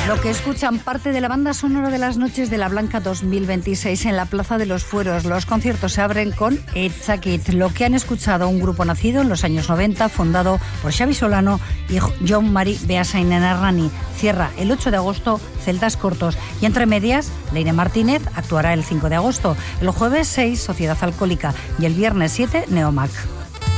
Lo que escuchan, parte de la banda sonora de las noches de la Blanca 2026 en la Plaza de los Fueros. Los conciertos se abren con It's a Kid, lo que han escuchado un grupo nacido en los años 90, fundado por Xavi Solano y John Mari Beasain Errani. Cierra el 8 de agosto Celtas Cortos y entre medias Leire Martínez actuará el 5 de agosto, el jueves 6 Sociedad Alcohólica y el viernes 7 Neomac.